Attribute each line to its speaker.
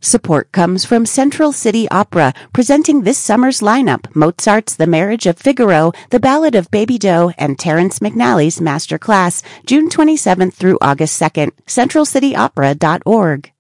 Speaker 1: Support comes from Central City Opera, presenting this summer's lineup: Mozart's The Marriage of Figaro, The Ballad of Baby Doe, and Terrence McNally's Master Class, June 27th through August 2nd. CentralCityOpera.org.